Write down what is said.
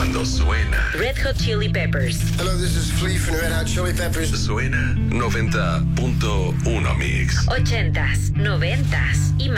cuando suena. Red Hot Chili Peppers. Hello, this is Flea from the Red Hot Chili Peppers. Suena 90.1 Mix. 80s, 90s y más.